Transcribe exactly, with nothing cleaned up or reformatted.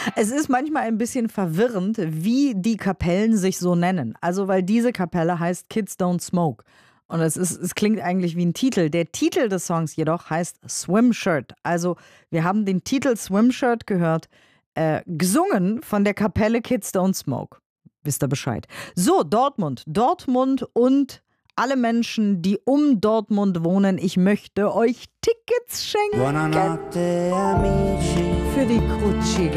Es ist manchmal ein bisschen verwirrend, wie die Kapellen sich so nennen. Also, weil diese Kapelle heißt Kids Don't Smoke. Und es, ist, es klingt eigentlich wie ein Titel. Der Titel des Songs jedoch heißt Swim Shirt. Also, wir haben den Titel Swim Shirt gehört, äh, gesungen von der Kapelle Kids Don't Smoke. Wisst ihr Bescheid? So, Dortmund. Dortmund und alle Menschen, die um Dortmund wohnen. Ich möchte euch Tickets schenken. Buonanotte, amici. Für die Cruci.